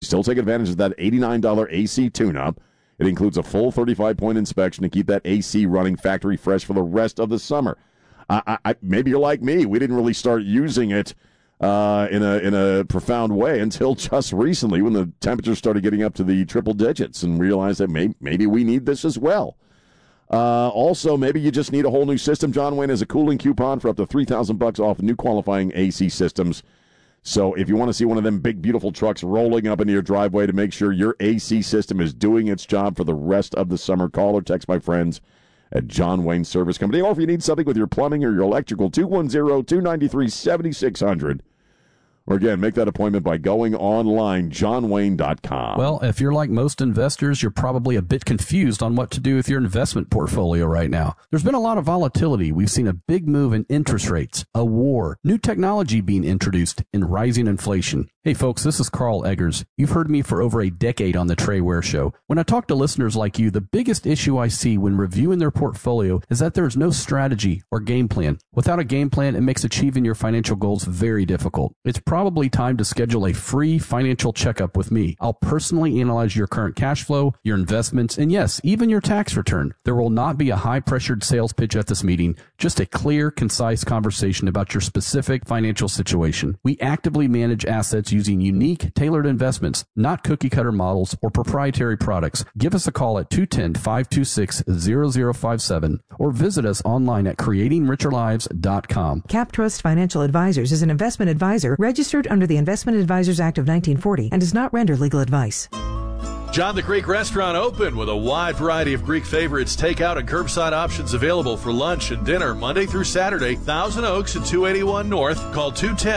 still take advantage of that $89 AC tune-up. It includes a full 35-point inspection to keep that AC running factory fresh for the rest of the summer. Maybe you're like me. We didn't really start using it in a profound way until just recently when the temperatures started getting up to the triple digits and realized that maybe we need this as well. Also, maybe you just need a whole new system. John Wayne has a cooling coupon for up to $3,000 off new qualifying AC systems. So if you want to see one of them big, beautiful trucks rolling up into your driveway to make sure your AC system is doing its job for the rest of the summer, call or text my friends at John Wayne Service Company. Or if you need something with your plumbing or your electrical, 210-293-7600. Or again, make that appointment by going online, johnwayne.com. Well, if you're like most investors, you're probably a bit confused on what to do with your investment portfolio right now. There's been a lot of volatility. We've seen a big move in interest rates, a war, new technology being introduced, and rising inflation. Hey folks, this is Carl Eggers. You've heard me for over a decade on the Trey Ware Show. When I talk to listeners like you, the biggest issue I see when reviewing their portfolio is that there is no strategy or game plan. Without a game plan, it makes achieving your financial goals very difficult. It's probably time to schedule a free financial checkup with me. I'll personally analyze your current cash flow, your investments, and yes, even your tax return. There will not be a high-pressured sales pitch at this meeting, just a clear, concise conversation about your specific financial situation. We actively manage assets using unique, tailored investments, not cookie-cutter models or proprietary products. Give us a call at 210-526-0057 or visit us online at creatingricherlives.com. CapTrust Financial Advisors is an investment advisor registered under the Investment Advisors Act of 1940 and does not render legal advice. John the Greek Restaurant open with a wide variety of Greek favorites, takeout and curbside options available for lunch and dinner Monday through Saturday. Thousand Oaks and 281 North. Call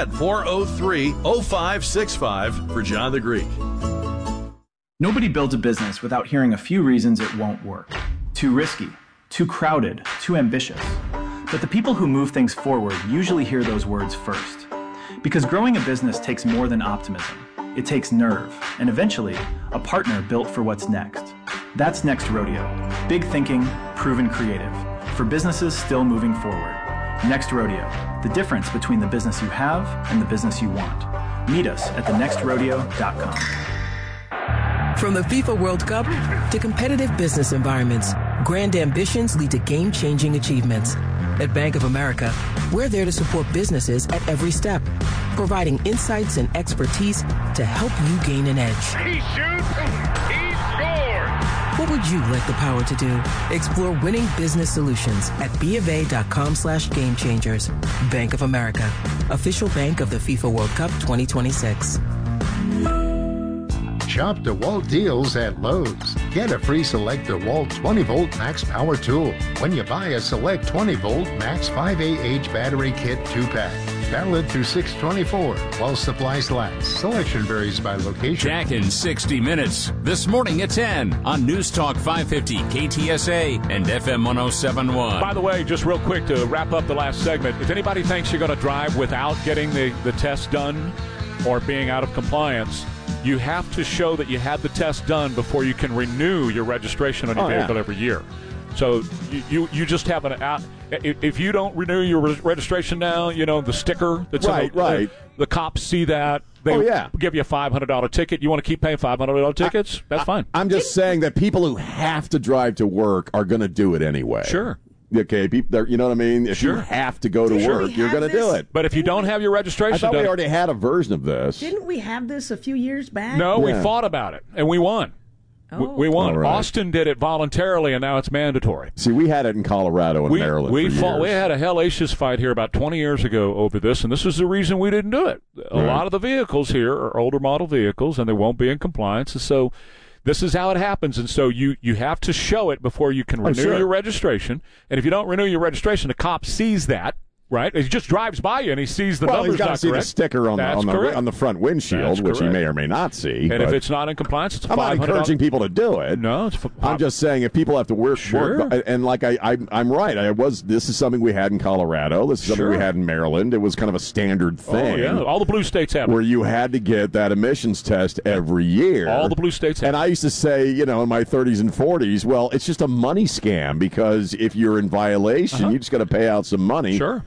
210-403-0565 for John the Greek. Nobody builds a business without hearing a few reasons it won't work. Too risky, too crowded, too ambitious. But the people who move things forward usually hear those words first. Because growing a business takes more than optimism. It takes nerve, and eventually, a partner built for what's next. That's Next Rodeo. Big thinking, proven creative. For businesses still moving forward. Next Rodeo. The difference between the business you have and the business you want. Meet us at thenextrodeo.com. From the FIFA World Cup to competitive business environments, grand ambitions lead to game-changing achievements. At Bank of America, we're there to support businesses at every step, providing insights and expertise to help you gain an edge. He shoots, he scores! What would you like the power to do? Explore winning business solutions at BofA.com/gamechangers. Bank of America, official bank of the FIFA World Cup 2026. Shop DeWalt deals at Lowe's. Get a free Select DeWalt 20-volt max power tool when you buy a Select 20-volt max 5AH battery kit 2-pack. Valid through 6/24 while supplies last. Selection varies by location. Jack in 60 Minutes this morning at 10 on News Talk 550 KTSA and FM 107.1. By the way, just real quick to wrap up the last segment, if anybody thinks you're going to drive without getting the test done or being out of compliance, you have to show that you had the test done before you can renew your registration on your vehicle every year. So you just have an out. If you don't renew your registration now, you know, the sticker that's right. The cops see that. They give you a $500 ticket. You want to keep paying $500 tickets? That's fine. I'm just saying that people who have to drive to work are going to do it anyway. Sure. Okay, you know what I mean? If you have to go to work, you're going to do it. But if you don't have your registration I thought done, we already had a version of this. Didn't we have this a few years back? No, we fought about it, and we won. We won. Right. Austin did it voluntarily, and now it's mandatory. See, we had it in Colorado and Maryland we for fought. years. We had a hellacious fight here about 20 years ago over this, and this is the reason we didn't do it. A lot of the vehicles here are older model vehicles, and they won't be in compliance, and so this is how it happens. And so you have to show it before you can renew your registration, and if you don't renew your registration, the cop sees that. Right, he just drives by you and he sees the numbers. He's got to see correct. the sticker on the front windshield, which he may or may not see. And if it's not in compliance, it's $500. I'm not encouraging people to do it. No, I'm just saying if people have to work, and like I'm right. This is something we had in Colorado. This is something we had in Maryland. It was kind of a standard thing. Oh, yeah. All the blue states have it. Where you had to get that emissions test every year. All the blue states have it. And I used to say, in my 30s and 40s, well, it's just a money scam because if you're in violation, you just got to pay out some money. Sure.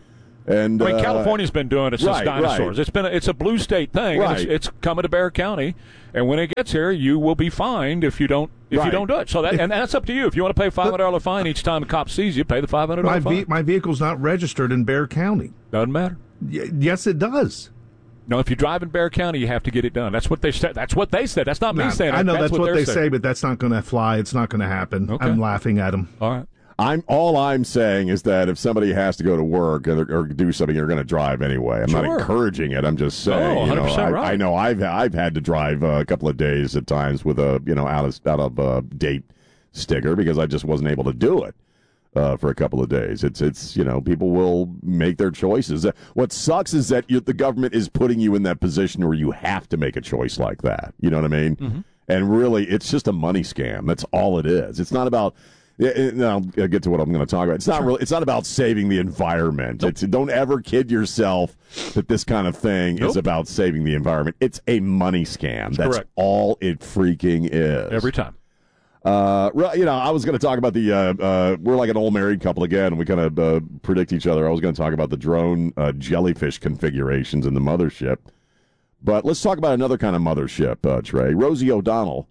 And I mean, California's been doing it since dinosaurs. Right. It's a blue state thing. Right. And it's coming to Bexar County, and when it gets here, you will be fined if you don't do it. So and that's up to you. If you want to pay $500 fine each time a cop sees you, pay the $500 fine. My vehicle's not registered in Bexar County. Doesn't matter. Yes, it does. No, if you drive in Bexar County, you have to get it done. That's what they said. That's what they said. That's not me saying it. I know that's what they saying. say, but that's not going to fly. It's not going to happen. Okay. I'm laughing at them. All right. All I'm saying is that if somebody has to go to work or do something, you're going to drive anyway. I'm not encouraging it. I'm just saying. 100% right. I know I've had to drive a couple of days at times with a out of date sticker because I just wasn't able to do it for a couple of days. It's people will make their choices. What sucks is that the government is putting you in that position where you have to make a choice like that. You know what I mean? Mm-hmm. And really, it's just a money scam. That's all it is. It's not about. I'll get to what I'm going to talk about. It's not really. It's not about saving the environment. Nope. Don't ever kid yourself that this kind of thing is about saving the environment. It's a money scam. That's correct. All it freaking is. Every time. I was going to talk about the. We're like an old married couple again. We kind of predict each other. I was going to talk about the drone jellyfish configurations in the mothership, but let's talk about another kind of mothership. Trey, Rosie O'Donnell.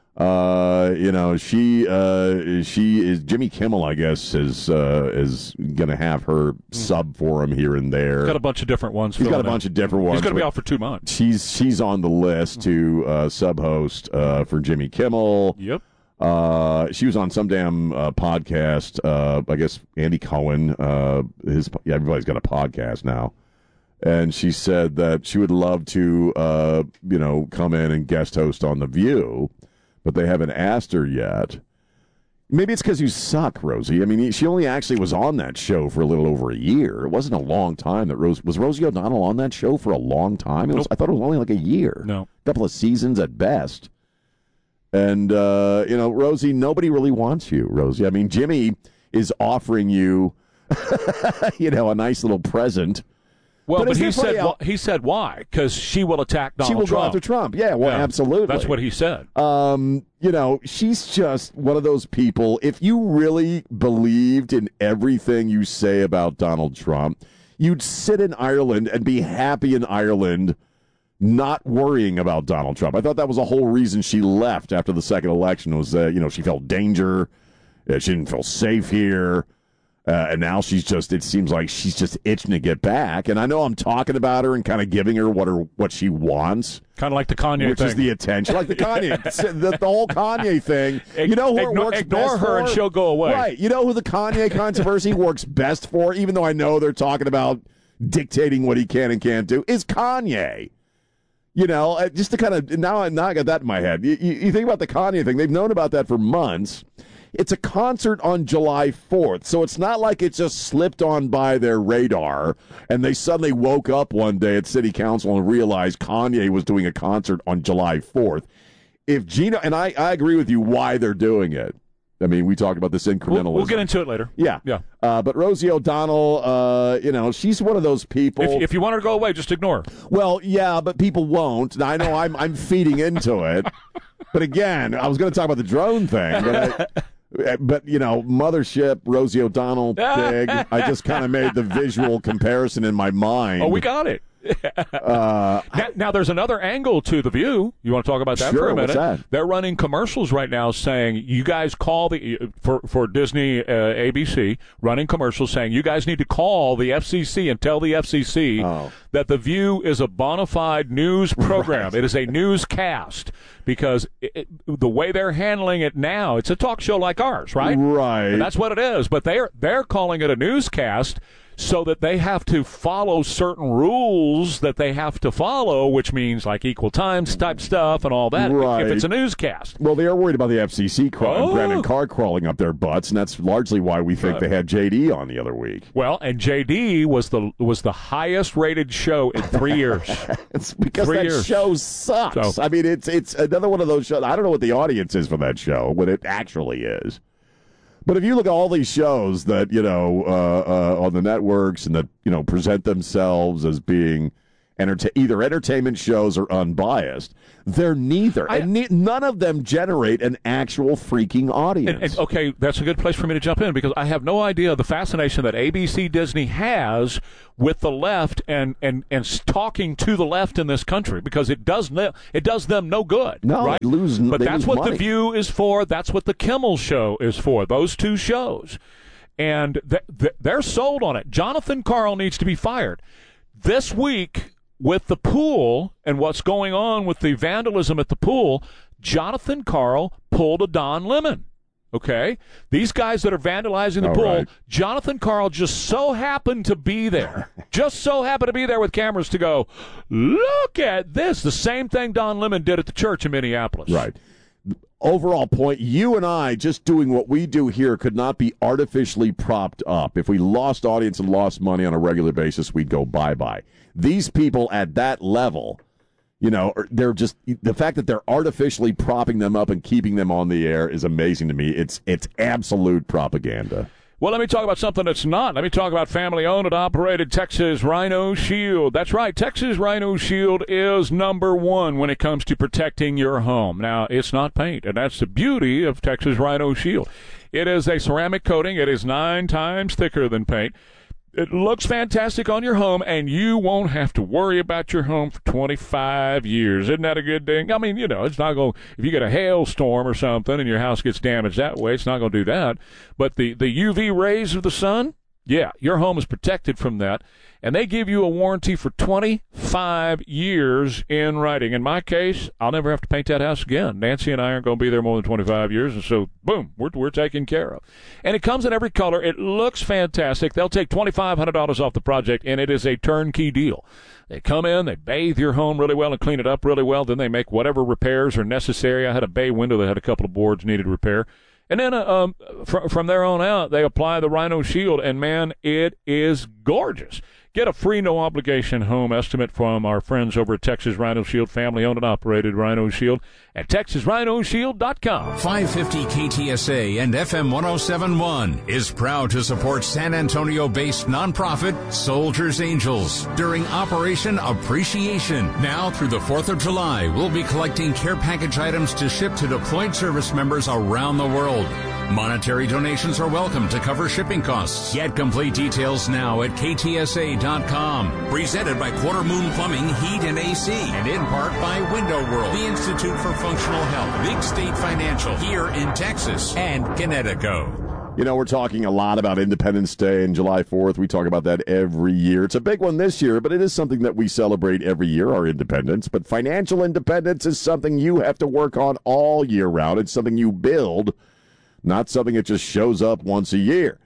She is Jimmy Kimmel, I guess, is going to have her sub for him here and there. Got a bunch of different ones. He's got a bunch of different ones. He's going to be out for 2 months. She's on the list to sub-host for Jimmy Kimmel. Yep. She was on some damn podcast. I guess Andy Cohen. Everybody's got a podcast now. And she said that she would love to, come in and guest host on The View. But they haven't asked her yet. Maybe it's because you suck, Rosie. I mean, she only actually was on that show for a little over a year. It wasn't a long time that was Rosie O'Donnell on that show for a long time? I thought it was only like a year. No. A couple of seasons at best. And, Rosie, nobody really wants you, Rosie. I mean, Jimmy is offering you, a nice little present. Well, but he said why? Because she will attack Donald Trump. She will go after Trump. Yeah, absolutely. That's what he said. She's just one of those people. If you really believed in everything you say about Donald Trump, you'd sit in Ireland and be happy in Ireland, not worrying about Donald Trump. I thought that was the whole reason she left after the second election was that, she felt danger. She didn't feel safe here. And now it seems like she's just itching to get back. And I know I'm talking about her and kind of giving her what she wants. Kind of like the Kanye thing. Which is the attention. Like the Kanye, the whole Kanye thing. You know who it works best for? Ignore her and she'll go away. Right. You know who the Kanye controversy works best for, even though I know they're talking about dictating what he can and can't do, is Kanye. Just to kind of, now I got that in my head. You think about the Kanye thing. They've known about that for months. It's a concert on July 4th, so it's not like it just slipped on by their radar and they suddenly woke up one day at City Council and realized Kanye was doing a concert on July 4th. If Gina, and I agree with you why they're doing it. I mean, we talked about this incrementalism. We'll get into it later. Yeah. But Rosie O'Donnell, she's one of those people. If you want her to go away, just ignore her. Well, yeah, but people won't. And I know I'm feeding into it. But again, I was going to talk about the drone thing, but mothership, Rosie O'Donnell, big. I just kind of made the visual comparison in my mind. Oh, we got it. Now, there's another angle to The View. You want to talk about that for a minute? What's that? They're running commercials right now saying, you guys call for Disney ABC, running commercials saying, you guys need to call the FCC and tell the FCC that The View is a bona fide news program. Right. It is a newscast because the way they're handling it now, it's a talk show like ours, right? Right. And that's what it is. But they're calling it a newscast so that they have to follow certain rules that they have to follow, which means like equal times type stuff and all that, right. If it's a newscast. Well, they are worried about the FCC Brandon Carr crawling up their butts, and that's largely why we think they had JD on the other week. Well, and JD was the highest-rated show in 3 years. It's because that show sucks. So, I mean, it's another one of those shows. I don't know what the audience is for that show, what it actually is. But if you look at all these shows that, on the networks and that, present themselves as being either entertainment shows or unbiased. They're neither. None of them generate an actual freaking audience. And, okay, that's a good place for me to jump in because I have no idea the fascination that ABC Disney has with the left and talking to the left in this country because it does them no good. No, right? But that's what money. The View is for. That's what the Kimmel Show is for. Those two shows. And they're sold on it. Jonathan Karl needs to be fired. This week, with the pool and what's going on with the vandalism at the pool, Jonathan Karl pulled a Don Lemon. Okay? These guys that are vandalizing the pool, right. Jonathan Karl just so happened to be there. Just so happened to be there with cameras to go, look at this. The same thing Don Lemon did at the church in Minneapolis. Right. Overall point, you and I just doing what we do here could not be artificially propped up. If we lost audience and lost money on a regular basis, we'd go bye-bye. These people at that level, they're just, the fact that they're artificially propping them up and keeping them on the air is amazing to me. It's absolute propaganda. Well, let me talk about something that's not. Let me talk about family-owned and operated Texas Rhino Shield. That's right. Texas Rhino Shield is number one when it comes to protecting your home. Now, it's not paint, and that's the beauty of Texas Rhino Shield. It is a ceramic coating. It is 9 times thicker than paint. It looks fantastic on your home, and you won't have to worry about your home for 25 years. Isn't that a good thing? I mean, it's not going – if you get a hailstorm or something and your house gets damaged that way, it's not going to do that. But the UV rays of the sun, yeah, your home is protected from that. And they give you a warranty for 25 years in writing. In my case, I'll never have to paint that house again. Nancy and I aren't going to be there more than 25 years, and so, boom, we're taken care of. And it comes in every color. It looks fantastic. They'll take $2,500 off the project, and it is a turnkey deal. They come in, they bathe your home really well and clean it up really well. Then they make whatever repairs are necessary. I had a bay window that had a couple of boards needed repair. And then from there on out, they apply the Rhino Shield, and, man, it is gorgeous. Get a free, no-obligation home estimate from our friends over at Texas Rhino Shield, family-owned and operated Rhino Shield, at TexasRhinoShield.com. 550 KTSA and FM 107.1 is proud to support San Antonio-based nonprofit Soldiers Angels during Operation Appreciation. Now through the 4th of July, we'll be collecting care package items to ship to deployed service members around the world. Monetary donations are welcome to cover shipping costs. Get complete details now at KTSA.com. Presented by Quarter Moon Plumbing, Heat, and AC. And in part by Window World, the Institute for Functional Health, Big State Financial, here in Texas, and Connecticut. We're talking a lot about Independence Day and July 4th. We talk about that every year. It's a big one this year, but it is something that we celebrate every year, our independence. But financial independence is something you have to work on all year round. It's something you build, not something that just shows up once a year.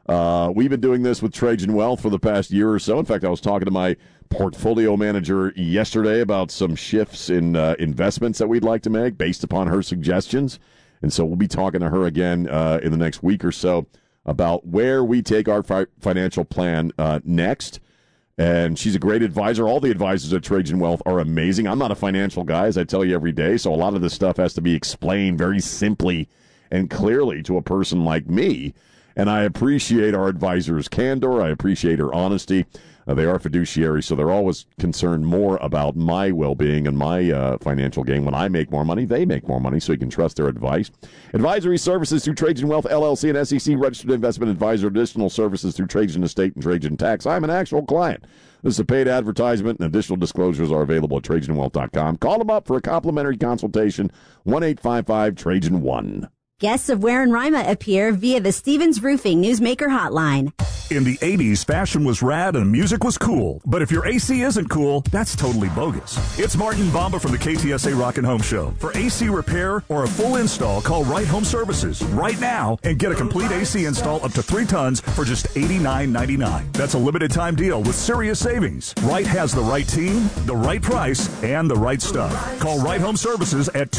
We've been doing this with Trajan Wealth for the past year or so. In fact, I was talking to my portfolio manager yesterday about some shifts in investments that we'd like to make based upon her suggestions. And so we'll be talking to her again in the next week or so about where we take our financial plan next. And she's a great advisor. All the advisors at Trajan Wealth are amazing. I'm not a financial guy, as I tell you every day, so a lot of this stuff has to be explained very simply and clearly to a person like me. And I appreciate our advisor's candor. I appreciate her honesty. They are fiduciary, so they're always concerned more about my well-being and my financial gain. When I make more money, they make more money, so you can trust their advice. Advisory services through Trajan Wealth, LLC, and SEC registered investment advisor. Additional services through Trajan Estate and Trajan Tax. I'm an actual client. This is a paid advertisement, and additional disclosures are available at TrajanWealth.com. Call them up for a complimentary consultation, 1-855-TRAJAN-1. Guests of Ware and Rima appear via the Stevens Roofing Newsmaker Hotline. In the 80s, fashion was rad and music was cool. But if your AC isn't cool, that's totally bogus. It's Martin Bamba from the KTSA Rock and Home Show. For AC repair or a full install, call Right Home Services right now and get a complete AC install up to 3 tons for just $89.99. That's a limited time deal with serious savings. Right has the right team, the right price, and the right stuff. Call Right Home Services at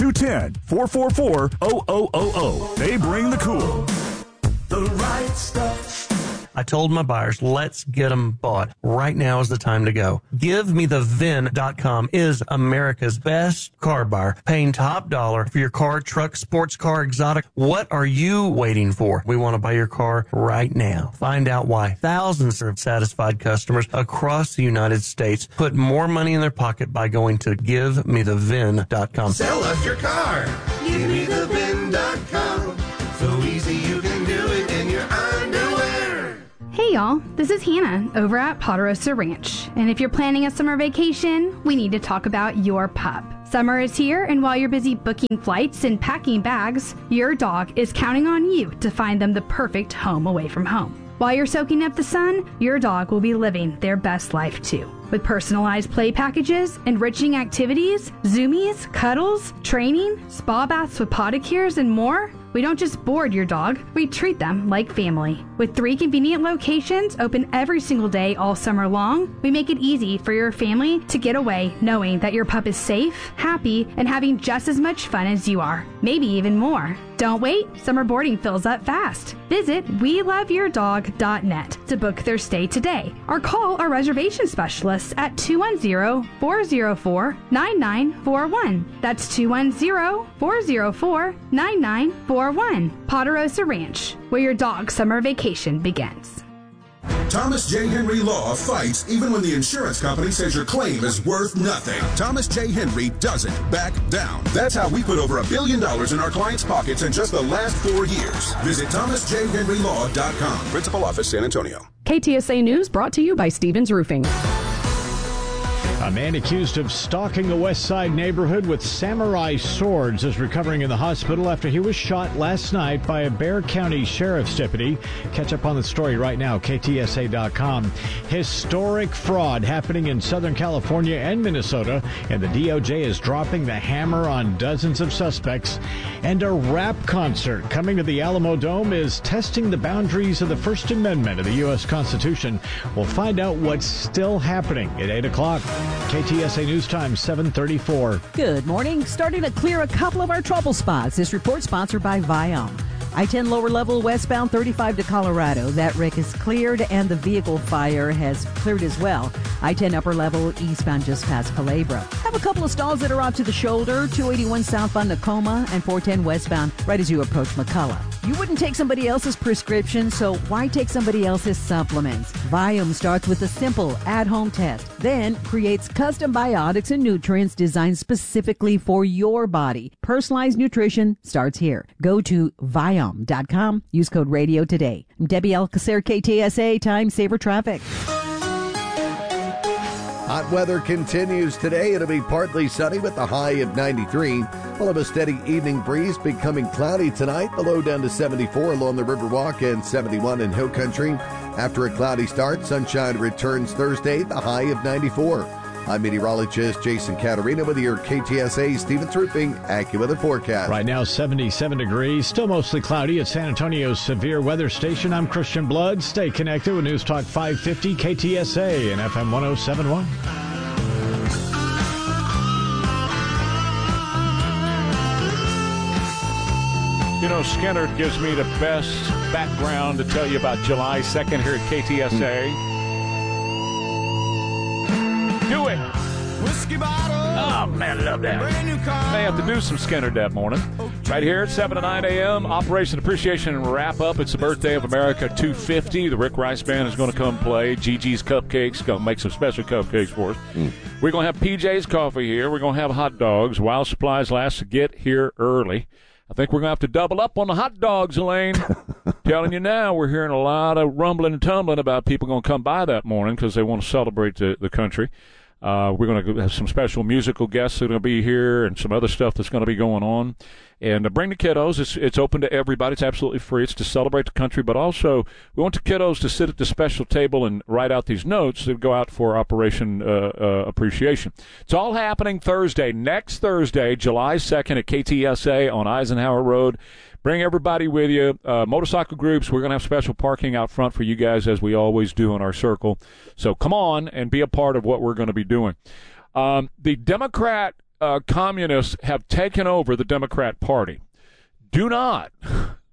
210-444-0000. They bring the cool. The right stuff I told my buyers, let's get them bought. Right now is the time to go. GiveMeTheVin.com is America's best car buyer, paying top dollar for your car, truck, sports car, exotic. What are you waiting for? We want to buy your car right now. Find out why thousands of satisfied customers across the United States put more money in their pocket by going to GiveMeTheVin.com. Sell us your car. GiveMeTheVin.com. So easy you can do it in your underwear. Hey y'all, this is Hannah over at Ponderosa Ranch. And if you're planning a summer vacation, we need to talk about your pup. Summer is here, and while you're busy booking flights and packing bags, your dog is counting on you to find them the perfect home away from home. While you're soaking up the sun, your dog will be living their best life too. With personalized play packages, enriching activities, zoomies, cuddles, training, spa baths with podicures, and more, we don't just board your dog, we treat them like family. With 3 convenient locations open every single day all summer long, we make it easy for your family to get away knowing that your pup is safe, happy, and having just as much fun as you are. Maybe even more. Don't wait, summer boarding fills up fast. Visit WeLoveYourDog.net to book their stay today, or call our reservation specialists at 210-404-9941. That's 210-404-9941. Ponderosa Ranch, where your dog's summer vacation begins. Thomas J. Henry Law fights even when the insurance company says your claim is worth nothing. Thomas J. Henry doesn't back down. That's how we put over $1 billion in our clients' pockets in just the last 4 years. Visit ThomasJHenryLaw.com. Principal Office, San Antonio. KTSA News brought to you by Stevens Roofing. A man accused of stalking a West Side neighborhood with samurai swords is recovering in the hospital after he was shot last night by a Bexar County Sheriff's deputy. Catch up on the story right now, KTSA.com. Historic fraud happening in Southern California and Minnesota, and the DOJ is dropping the hammer on dozens of suspects. And a rap concert coming to the Alamo Dome is testing the boundaries of the First Amendment of the U.S. Constitution. We'll find out what's still happening at 8 o'clock. KTSA News Time, 7:34. Good morning. Starting to clear a couple of our trouble spots. This report sponsored by Viome. I-10 lower level westbound 35 to Colorado. That wreck is cleared and the vehicle fire has cleared as well. I-10 upper level eastbound just past Culebra. Have a couple of stalls that are off to the shoulder. 281 southbound Tacoma and 410 westbound right as you approach McCullough. You wouldn't take somebody else's prescription, so why take somebody else's supplements? Viome starts with a simple at-home test, then creates custom biotics and nutrients designed specifically for your body. Personalized nutrition starts here. Go to Viome.com. Use code radio today. I'm Debbie Alcacer, KTSA, Time Saver Traffic. Hot weather continues today. It'll be partly sunny with a high of 93. We'll have a steady evening breeze, becoming cloudy tonight. The low down to 74 along the Riverwalk and 71 in Hill Country. After a cloudy start, sunshine returns Thursday, the high of 94. I'm meteorologist Jason Caterina with your KTSA Stevens Roofing AccuWeather forecast. Right now, 77 degrees, still mostly cloudy at San Antonio's Severe Weather Station. I'm Christian Blood. Stay connected with News Talk 550 KTSA and FM 1071. You know, Skinner gives me the best background to tell you about July 2nd here at KTSA. Do it. Whiskey bottle. Oh, man, I love that. May have to do some Skinner that morning. Right here at 7 to 9 a.m., Operation Appreciation and Wrap Up. It's the birthday of America 250. The Rick Rice Band is going to come play. Gigi's Cupcakes, going to make some special cupcakes for us. We're going to have PJ's Coffee here. We're going to have hot dogs while supplies last. To get here early. I think we're going to have to double up on the hot dogs, Elaine. Telling you now, we're hearing a lot of rumbling and tumbling about people going to come by that morning because they want to celebrate the country. We're going to have some special musical guests that are going to be here and some other stuff that's going to be going on. And bring the kiddos. It's open to everybody. It's absolutely free. It's to celebrate the country, but also we want the kiddos to sit at the special table and write out these notes that go out for Operation Appreciation. It's all happening Thursday, next Thursday, July 2nd at KTSA on Eisenhower Road. Bring everybody with you. Motorcycle groups, we're going to have special parking out front for you guys as we always do in our circle. So come on and be a part of what we're going to be doing. The Democrat communists have taken over the Democrat Party. Do not,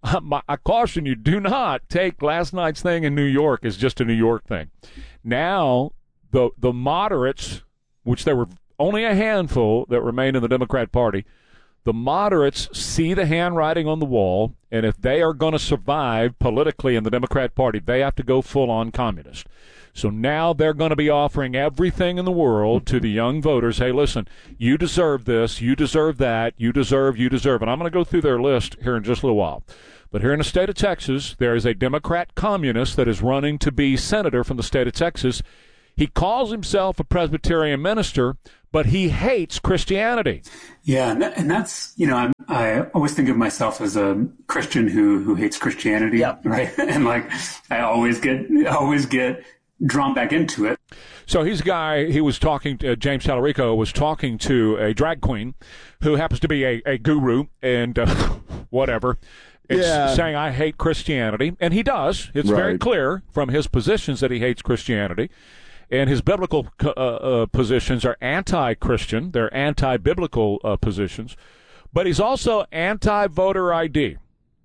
I caution you, do not take last night's thing in New York as just a New York thing. Now, the moderates, which there were only a handful that remain in the Democrat Party, the moderates see the handwriting on the wall, and if they are going to survive politically in the Democrat Party, they have to go full-on communist. So now they're going to be offering everything in the world to the young voters. Hey, listen, you deserve this, you deserve that, you deserve. And I'm going to go through their list here in just a little while. But here in the state of Texas, there is a Democrat communist that is running to be senator from the state of Texas. He calls himself a Presbyterian minister, but he hates Christianity. Yeah, and that's, I always think of myself as a Christian who hates Christianity, right? And I always get drawn back into it. So he's a guy, he was talking to, James Tallarico was talking to a drag queen who happens to be a guru and whatever. It's saying, I hate Christianity. And he does. It's very clear from his positions that he hates Christianity. And his biblical positions are anti-Christian. They're anti-biblical positions. But he's also anti-voter ID.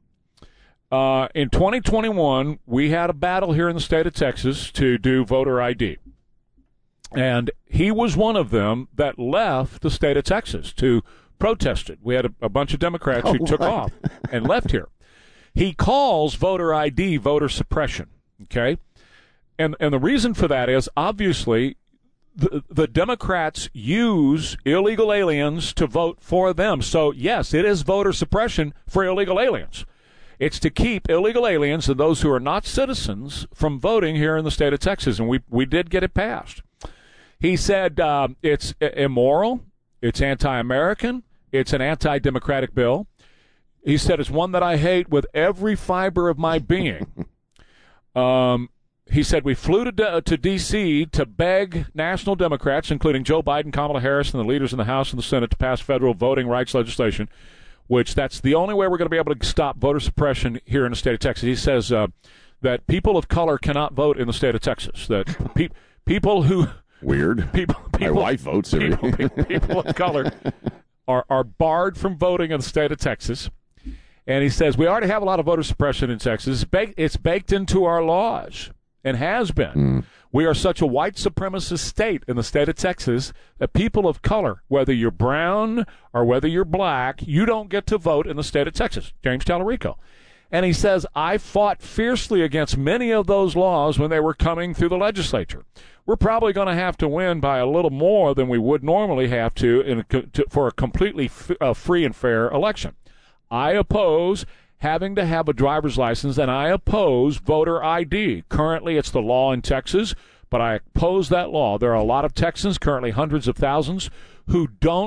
In 2021, we had a battle here in the state of Texas to do voter ID. And he was one of them that left the state of Texas to protest it. We had a bunch of Democrats who took off and left here. He calls voter ID voter suppression, okay? And the reason for that is, obviously, the Democrats use illegal aliens to vote for them. So, yes, it is voter suppression for illegal aliens. It's to keep illegal aliens and those who are not citizens from voting here in the state of Texas, and we did get it passed. He said it's immoral, it's anti-American, it's an anti-democratic bill. He said it's one that I hate with every fiber of my being. He said we flew to D.C. to beg national Democrats, including Joe Biden, Kamala Harris, and the leaders in the House and the Senate to pass federal voting rights legislation, which that's the only way we're going to be able to stop voter suppression here in the state of Texas. He says that people of color cannot vote in the state of Texas, that people who... Weird. My wife votes every people of color are barred from voting in the state of Texas. And he says we already have a lot of voter suppression in Texas. It's baked into our laws and has been. We are such a white supremacist state in the state of Texas that people of color, whether you're brown or whether you're black, you don't get to vote in the state of Texas. James Tallarico. And he says, I fought fiercely against many of those laws when they were coming through the legislature. We're probably going to have to win by a little more than we would normally have to for a completely free and fair election. I oppose having to have a driver's license, and I oppose voter ID. Currently, it's the law in Texas, but I oppose that law. There are a lot of Texans, currently hundreds of thousands, who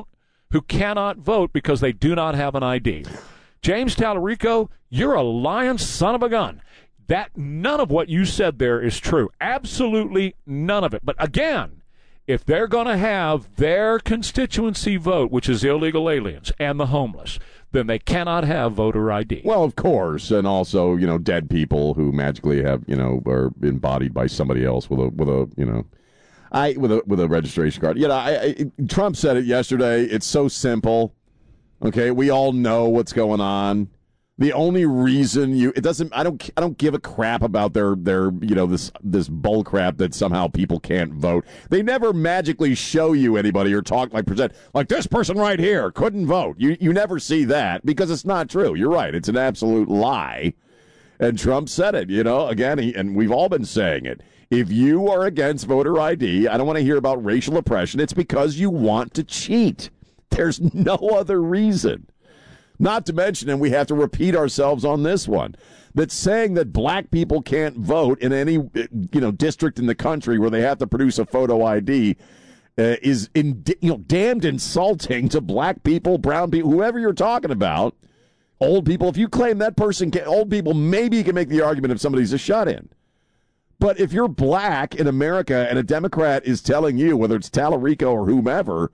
cannot vote because they do not have an ID. James Tallarico, you're a lying son of a gun. None of what you said there is true. Absolutely none of it. But again, if they're going to have their constituency vote, which is illegal aliens and the homeless, then they cannot have voter ID. Well, of course, and also, dead people who magically have, are embodied by somebody else with a registration card. Trump said it yesterday. It's so simple. Okay, we all know what's going on. The only reason I don't give a crap about their this bull crap that somehow people can't vote. They never magically show you anybody or present like this person right here couldn't vote. You never see that because it's not true. You're right. It's an absolute lie. And Trump said it, again, and we've all been saying it. If you are against voter ID, I don't want to hear about racial oppression. It's because you want to cheat. There's no other reason. Not to mention, and we have to repeat ourselves on this one, that saying that black people can't vote in any district in the country where they have to produce a photo ID is damned insulting to black people, brown people, whoever you're talking about, old people. If you claim that person old people, maybe you can make the argument if somebody's a shut-in. But if you're black in America and a Democrat is telling you, whether it's Tallarico or whomever,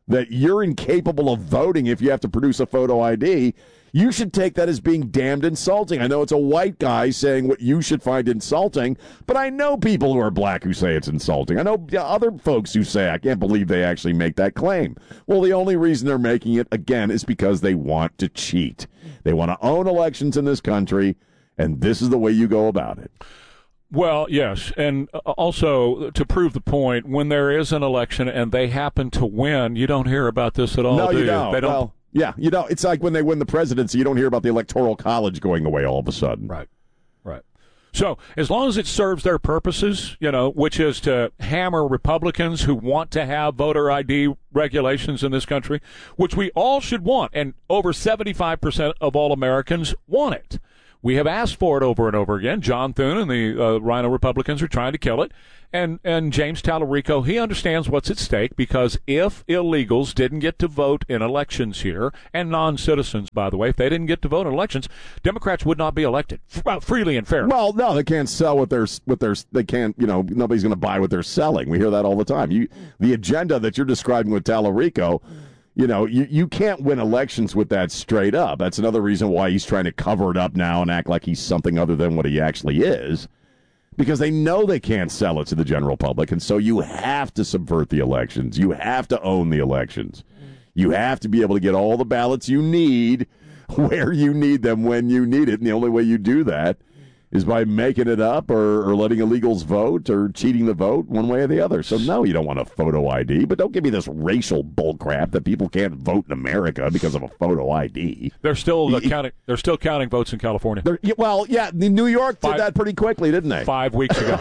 that you're incapable of voting if you have to produce a photo ID, you should take that as being damned insulting. I know it's a white guy saying what you should find insulting, but I know people who are black who say it's insulting. I know other folks who say, I can't believe they actually make that claim. Well, the only reason they're making it, again, is because they want to cheat. They want to own elections in this country, and this is the way you go about it. Well, yes, and also to prove the point, when there is an election and they happen to win, you don't hear about this at all, no, do you? You don't. They don't. Well, yeah, you know, it's like when they win the presidency, you don't hear about the Electoral College going away all of a sudden. Right. So as long as it serves their purposes, which is to hammer Republicans who want to have voter ID regulations in this country, which we all should want, and over 75% of all Americans want it. We have asked for it over and over again. John Thune and the Rhino Republicans are trying to kill it. And James Tallarico, he understands what's at stake, because if illegals didn't get to vote in elections here, and non-citizens, by the way, if they didn't get to vote in elections, Democrats would not be elected freely and fairly. Well, no, they can't sell what they can't, nobody's going to buy what they're selling. We hear that all the time. The agenda that you're describing with Tallarico, you can't win elections with that straight up. That's another reason why he's trying to cover it up now and act like he's something other than what he actually is, because they know they can't sell it to the general public, and so you have to subvert the elections. You have to own the elections. You have to be able to get all the ballots you need where you need them when you need it, and the only way you do that is by making it up or letting illegals vote or cheating the vote one way or the other. So, no, you don't want a photo ID, but don't give me this racial bullcrap that people can't vote in America because of a photo ID. They're still counting. They're still counting votes in California. Well, yeah, New York did that pretty quickly, didn't they? 5 weeks ago.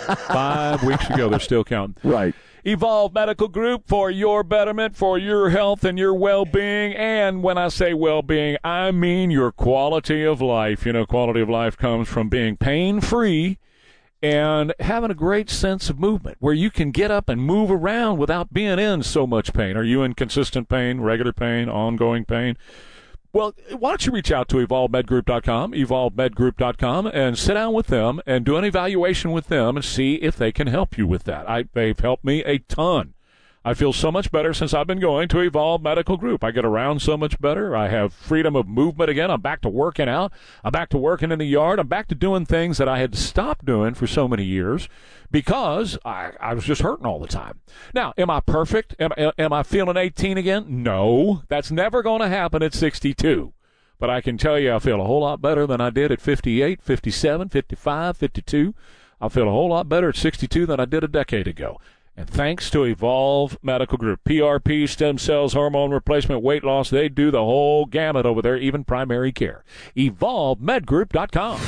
5 weeks ago, they're still counting. Right. Evolve Medical Group, for your betterment, for your health and your well-being. And when I say well-being, I mean your quality of life. Quality of life comes from being pain-free and having a great sense of movement where you can get up and move around without being in so much pain. Are you in consistent pain, regular pain, ongoing pain? Well, why don't you reach out to EvolveMedGroup.com, EvolveMedGroup.com, and sit down with them and do an evaluation with them and see if they can help you with that. They've helped me a ton. I feel so much better since I've been going to Evolve Medical Group. I get around so much better. I have freedom of movement again. I'm back to working out. I'm back to working in the yard. I'm back to doing things that I had stopped doing for so many years because I was just hurting all the time. Now, am I perfect? Am I feeling 18 again? No. That's never going to happen at 62. But I can tell you I feel a whole lot better than I did at 58, 57, 55, 52. I feel a whole lot better at 62 than I did a decade ago. And thanks to Evolve Medical Group, PRP, stem cells, hormone replacement, weight loss, they do the whole gamut over there, even primary care. EvolveMedGroup.com.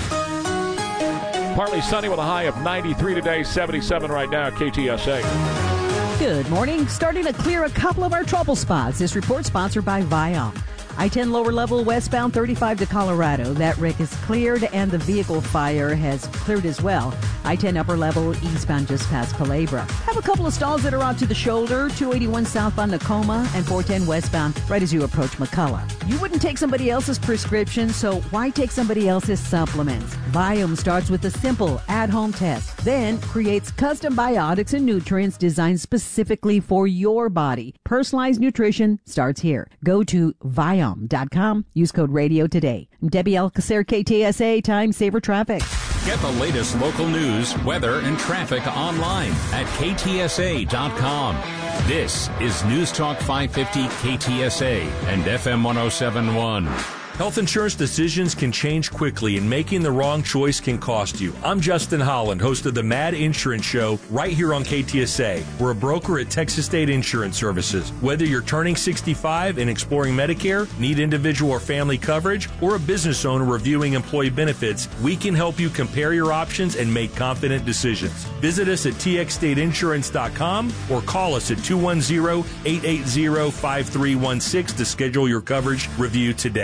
Partly sunny with a high of 93 today, 77 right now at KTSA. Good morning. Starting to clear a couple of our trouble spots. This report sponsored by Viom. I-10 lower level westbound 35 to Colorado. That wreck is cleared and the vehicle fire has cleared as well. I-10 upper level eastbound just past Culebra. Have a couple of stalls that are out to the shoulder. 281 southbound Tacoma and 410 westbound right as you approach McCullough. You wouldn't take somebody else's prescription, so why take somebody else's supplements? Viome starts with a simple at-home test, then creates custom biotics and nutrients designed specifically for your body. Personalized nutrition starts here. Go to Viome.com. Use code radio today. I'm Debbie Alcacer, KTSA, Time Saver Traffic. Get the latest local news, weather, and traffic online at KTSA.com. This is News Talk 550 KTSA and FM 1071. Health insurance decisions can change quickly, and making the wrong choice can cost you. I'm Justin Holland, host of the Mad Insurance Show right here on KTSA. We're a broker at Texas State Insurance Services. Whether you're turning 65 and exploring Medicare, need individual or family coverage, or a business owner reviewing employee benefits, we can help you compare your options and make confident decisions. Visit us at txstateinsurance.com or call us at 210-880-5316 to schedule your coverage review today. Find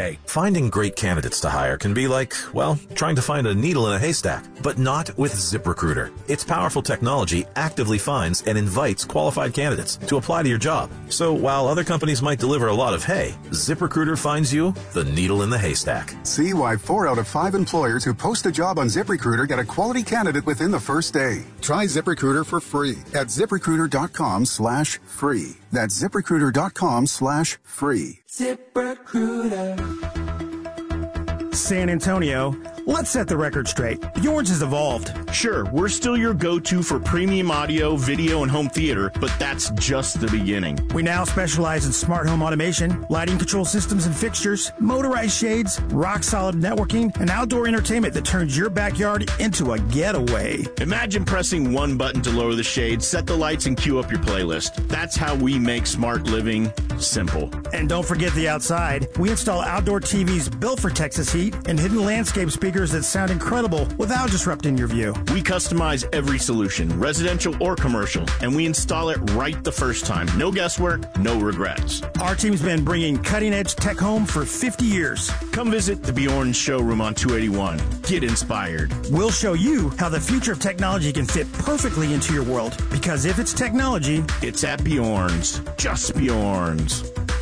Finding great candidates to hire can be like, well, trying to find a needle in a haystack, but not with ZipRecruiter. Its powerful technology actively finds and invites qualified candidates to apply to your job. So while other companies might deliver a lot of hay, ZipRecruiter finds you the needle in the haystack. See why 4 out of 5 employers who post a job on ZipRecruiter get a quality candidate within the first day. Try ZipRecruiter for free at ZipRecruiter.com/free. That's ZipRecruiter.com/free. ZipRecruiter. San Antonio, let's set the record straight. Bjorn's has evolved. Sure, we're still your go-to for premium audio, video, and home theater, but that's just the beginning. We now specialize in smart home automation, lighting control systems and fixtures, motorized shades, rock-solid networking, and outdoor entertainment that turns your backyard into a getaway. Imagine pressing one button to lower the shade, set the lights, and queue up your playlist. That's how we make smart living simple. And don't forget the outside. We install outdoor TVs built for Texas heat and hidden landscape speakers that sound incredible without disrupting your view. We customize every solution, residential or commercial, and we install it right the first time. No guesswork, no regrets. Our team's been bringing cutting-edge tech home for 50 years. Come visit the Bjorn showroom on 281. Get inspired. We'll show you how the future of technology can fit perfectly into your world. Because if it's technology, it's at Bjorn's. Just Bjorn's.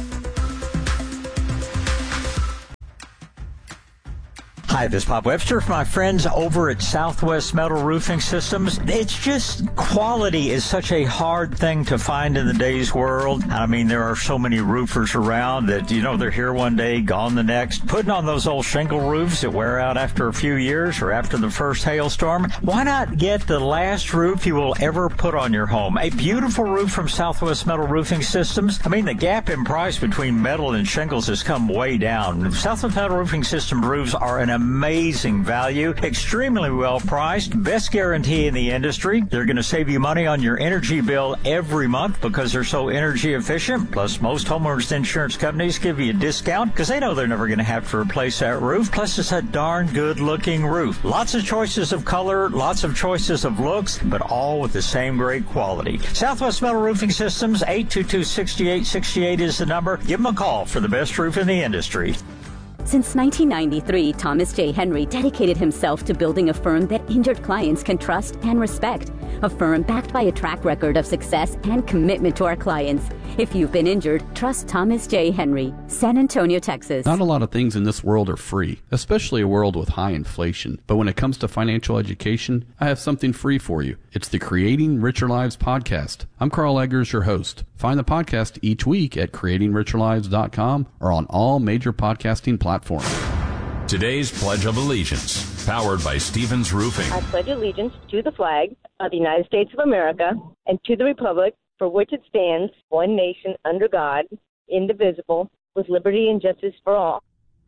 Hi, this is Bob Webster for my friends over at Southwest Metal Roofing Systems. It's just quality is such a hard thing to find in the day's world. I mean, there are so many roofers around that, they're here one day, gone the next. Putting on those old shingle roofs that wear out after a few years or after the first hailstorm. Why not get the last roof you will ever put on your home? A beautiful roof from Southwest Metal Roofing Systems. I mean, the gap in price between metal and shingles has come way down. Southwest Metal Roofing System roofs are an amazing value, extremely well priced, best guarantee in the industry. They're going to save you money on your energy bill every month because they're so energy efficient. Plus, most homeowners insurance companies give you a discount because they know they're never going to have to replace that roof. Plus, it's a darn good looking roof. Lots of choices of color, lots of choices of looks, but all with the same great quality. Southwest Metal Roofing Systems, 822-6868 is the number. Give them a call for the best roof in the industry. Since 1993, Thomas J. Henry dedicated himself to building a firm that injured clients can trust and respect. A firm backed by a track record of success and commitment to our clients. If you've been injured, trust Thomas J. Henry, San Antonio, Texas. Not a lot of things in this world are free, especially a world with high inflation. But when it comes to financial education, I have something free for you. It's the Creating Richer Lives podcast. I'm Carl Eggers, your host. Find the podcast each week at creatingricherlives.com or on all major podcasting platforms. Today's Pledge of Allegiance, powered by Stevens Roofing. I pledge allegiance to the flag of the United States of America and to the republic for which it stands, one nation under God, indivisible, with liberty and justice for all.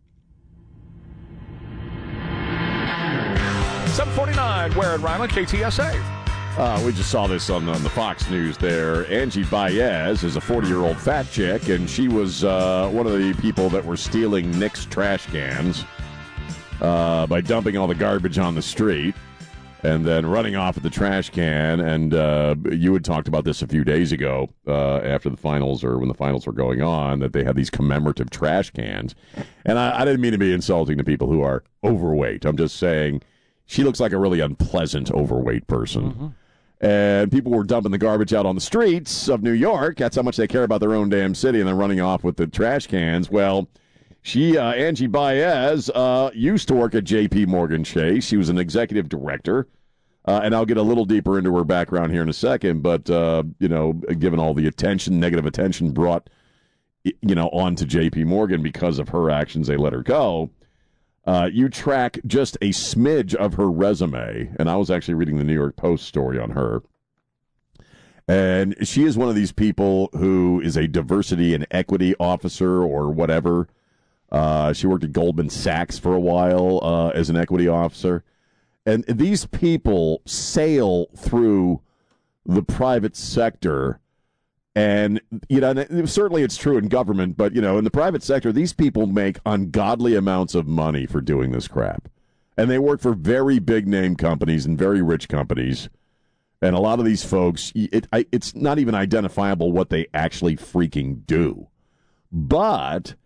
749, Ware and Ryland, KTSA. We just saw this on the Fox News there. Angie Baez is a 40-year-old fat chick, and she was one of the people that were stealing Nick's trash cans by dumping all the garbage on the street and then running off with the trash can. And you had talked about this a few days ago after the finals or when the finals were going on, that they had these commemorative trash cans. And I didn't mean to be insulting to people who are overweight. I'm just saying she looks like a really unpleasant overweight person. Mm-hmm. And people were dumping the garbage out on the streets of New York. That's how much they care about their own damn city, and then running off with the trash cans. Well, Angie Baez, used to work at J.P. Morgan Chase. She was an executive director. And I'll get a little deeper into her background here in a second. But, given all the negative attention brought, onto J.P. Morgan because of her actions, they let her go. You track just a smidge of her resume, and I was actually reading the New York Post story on her. And she is one of these people who is a diversity and equity officer or whatever. She worked at Goldman Sachs for a while as an equity officer. And these people sail through the private sector. And, certainly it's true in government, but, in the private sector, these people make ungodly amounts of money for doing this crap. And they work for very big-name companies and very rich companies. And a lot of these folks, it's not even identifiable what they actually freaking do. But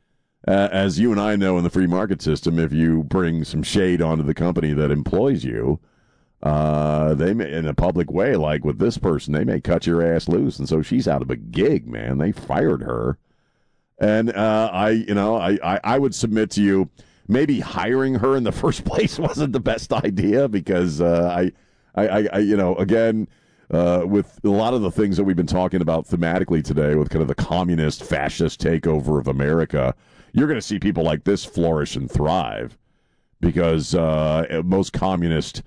As you and I know in the free market system, if you bring some shade onto the company that employs you, they may, in a public way, like with this person, they may cut your ass loose. And so she's out of a gig, man. They fired her. And I would submit to you, maybe hiring her in the first place wasn't the best idea, because with a lot of the things that we've been talking about thematically today, with kind of the communist, fascist takeover of America, you're going to see people like this flourish and thrive, because most communist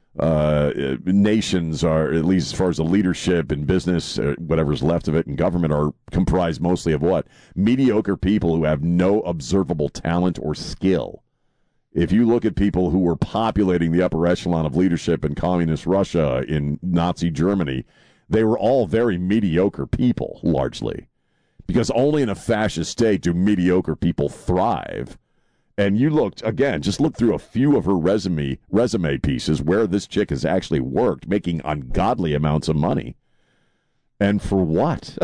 nations are, at least as far as the leadership and business, whatever's left of it, and government, are comprised mostly of what? Mediocre people who have no observable talent or skill. If you look at people who were populating the upper echelon of leadership in communist Russia, in Nazi Germany, they were all very mediocre people, largely. Because only in a fascist state do mediocre people thrive. And you just look through a few of her resume pieces where this chick has actually worked, making ungodly amounts of money. And for what?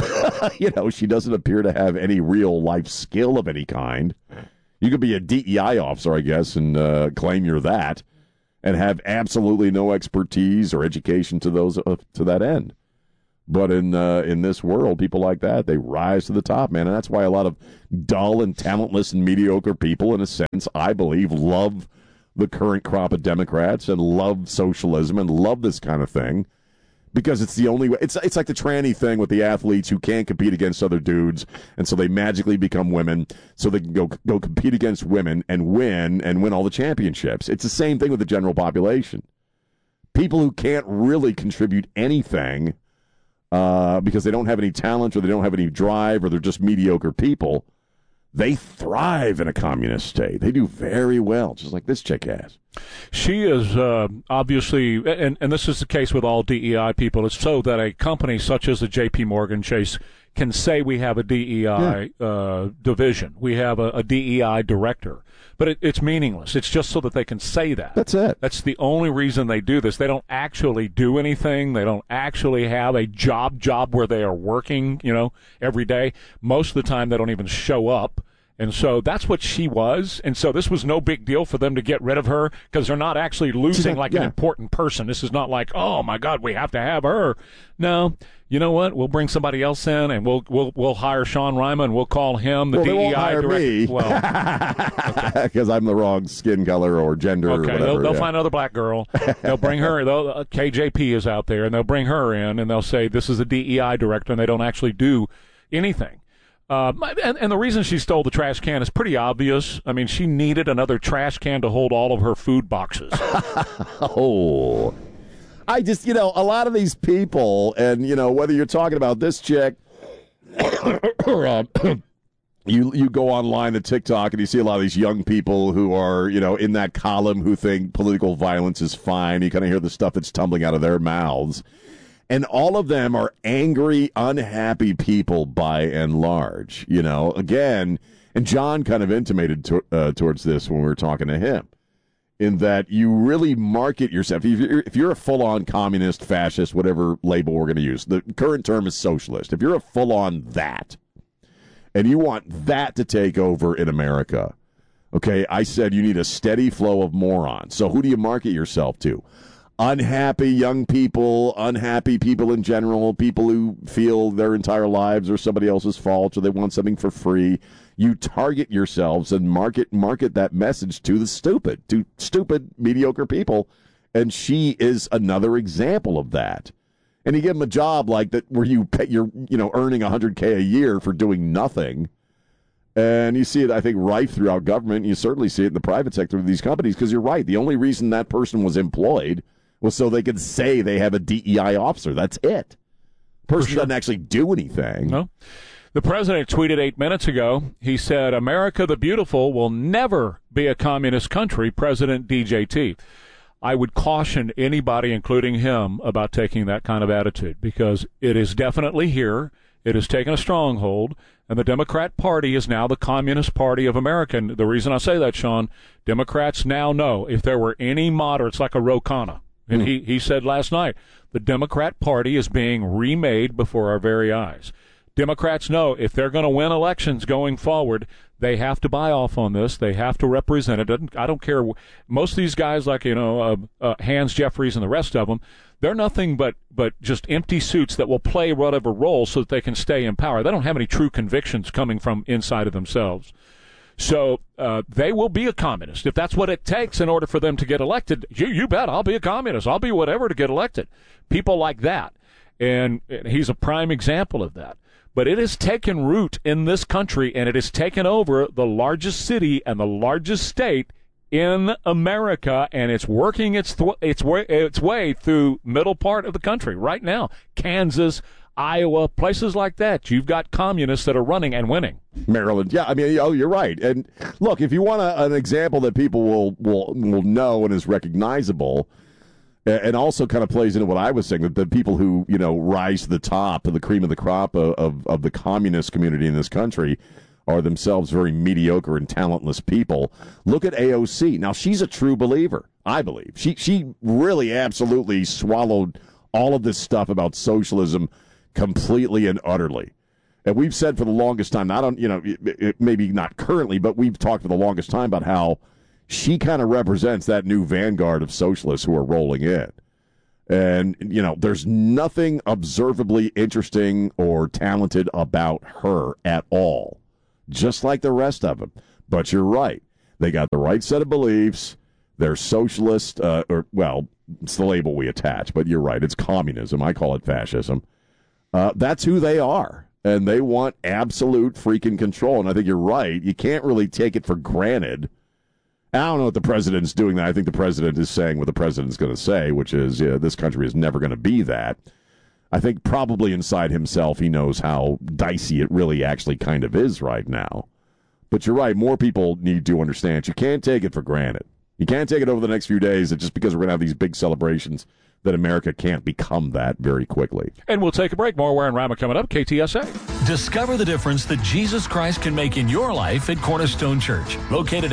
She doesn't appear to have any real life skill of any kind. You could be a DEI officer, I guess, and claim you're that, and have absolutely no expertise or education to that end. But in this world, people like that, they rise to the top, man. And that's why a lot of dull and talentless and mediocre people, in a sense, I believe, love the current crop of Democrats and love socialism and love this kind of thing, because it's the only way. It's like the tranny thing with the athletes who can't compete against other dudes, and so they magically become women so they can go compete against women and win all the championships. It's the same thing with the general population. People who can't really contribute anything because they don't have any talent, or they don't have any drive, or they're just mediocre people, they thrive in a communist state. They do very well, just like this chick has. She is obviously, and this is the case with all DEI people, it's so that a company such as a J.P. Morgan Chase can say we have a DEI division, we have a DEI director. But it's meaningless. It's just so that they can say that. That's it. That's the only reason they do this. They don't actually do anything. They don't actually have a job where they are working, every day. Most of the time, they don't even show up. And so that's what she was. And so this was no big deal for them to get rid of her, because they're not actually losing an important person. This is not like, oh, my God, we have to have her. No. You know what? We'll bring somebody else in, and we'll hire Sean Reiman, and we'll call him the DEI they won't hire director. Me. Well, because I'm the wrong skin color or gender. Okay, or whatever. They'll find another black girl. They'll bring her. KJP is out there, and they'll bring her in, and they'll say this is a DEI director, and they don't actually do anything. And the reason she stole the trash can is pretty obvious. I mean, she needed another trash can to hold all of her food boxes. Oh. I just, a lot of these people, and, whether you're talking about this chick or you go online to TikTok and you see a lot of these young people who are, in that column, who think political violence is fine. You kind of hear the stuff that's tumbling out of their mouths. And all of them are angry, unhappy people by and large, again. And John kind of intimated towards this when we were talking to him, in that you really market yourself. If you're a full-on communist, fascist, whatever label we're going to use, the current term is socialist. If you're a full-on that, and you want that to take over in America, okay, I said you need a steady flow of morons. So who do you market yourself to? Unhappy young people, unhappy people in general, people who feel their entire lives are somebody else's fault, or they want something for free. You target yourselves and market that message to stupid, mediocre people. And she is another example of that. And you give them a job like that where you're earning $100K a year for doing nothing. And you see it, I think, rife throughout government. You certainly see it in the private sector of these companies, because you're right. The only reason that person was employed was so they could say they have a DEI officer. That's it. Person doesn't actually do anything. No. The president tweeted 8 minutes ago. He said, "America the Beautiful will never be a communist country, President DJT." I would caution anybody, including him, about taking that kind of attitude, because it is definitely here. It has taken a stronghold, and the Democrat Party is now the Communist Party of America. And the reason I say that, Sean, Democrats now know if there were any moderates like a Ro Khanna, and he said last night, the Democrat Party is being remade before our very eyes. Democrats know if they're going to win elections going forward, they have to buy off on this. They have to represent it. I don't care. Most of these guys, like, Hans Jeffries and the rest of them, they're nothing but just empty suits that will play whatever role so that they can stay in power. They don't have any true convictions coming from inside of themselves. So they will be a communist if that's what it takes in order for them to get elected. You bet I'll be a communist. I'll be whatever to get elected. People like that. And he's a prime example of that. But it has taken root in this country, and it has taken over the largest city and the largest state in America, and it's working its way through middle part of the country right now. Kansas, Iowa, places like that. You've got communists that are running and winning. Maryland, yeah, I mean, you're right. And look, if you want an example that people will know and is recognizable, and also kind of plays into what I was saying, that the people who, rise to the top, the cream of the crop of the communist community in this country are themselves very mediocre and talentless people. Look at AOC. Now, she's a true believer, I believe. She really absolutely swallowed all of this stuff about socialism completely and utterly. And we've said for the longest time, maybe not currently, but we've talked for the longest time about how she kind of represents that new vanguard of socialists who are rolling in. And, there's nothing observably interesting or talented about her at all, just like the rest of them. But you're right. They got the right set of beliefs. They're socialist, it's the label we attach, but you're right. It's communism. I call it fascism. That's who they are. And they want absolute freaking control. And I think you're right. You can't really take it for granted. I don't know what the president's doing that. I think the president is saying what the president's going to say, which is, this country is never going to be that. I think probably inside himself he knows how dicey it really actually kind of is right now. But you're right. More people need to understand. You can't take it for granted. You can't take it over the next few days that just because we're going to have these big celebrations that America can't become that very quickly. And we'll take a break. More Ware and Rama coming up. KTSA. Discover the difference that Jesus Christ can make in your life at Cornerstone Church, located at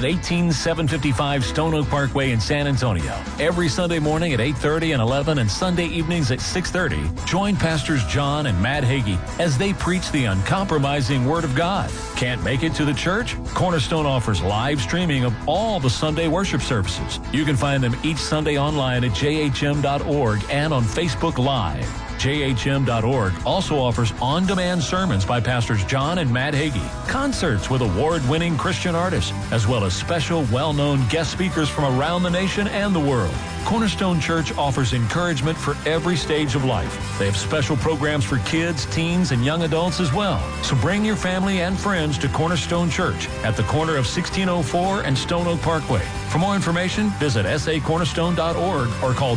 18755 Stone Oak Parkway in San Antonio. Every Sunday morning at 8:30 and 11 and Sunday evenings at 6:30, join Pastors John and Matt Hagee as they preach the uncompromising Word of God. Can't make it to the church? Cornerstone offers live streaming of all the Sunday worship services. You can find them each Sunday online at jhm.org and on Facebook Live. JHM.org also offers on-demand sermons by Pastors John and Matt Hagee, concerts with award-winning Christian artists, as well as special well-known guest speakers from around the nation and the world. Cornerstone Church offers encouragement for every stage of life. They have special programs for kids, teens, and young adults as well. So bring your family and friends to Cornerstone Church at the corner of 1604 and Stone Oak Parkway. For more information, visit sacornerstone.org or call